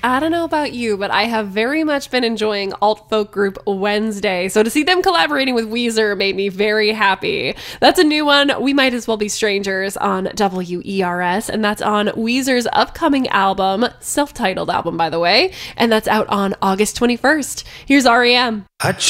I don't know about you, but I have very much been enjoying alt folk group Wednesday. So to see them collaborating with Weezer made me very happy. That's a new one, We Might As Well Be Strangers, on WERS, and that's on Weezer's upcoming album, self-titled album, by the way, and that's out on August 21st. Here's REM.